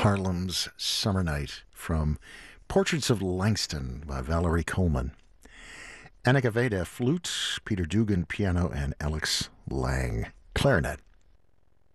Harlem's Summer Night from Portraits of Langston by Valerie Coleman. Annika Veda, flute, Peter Dugan, piano, and Alex Lang, clarinet.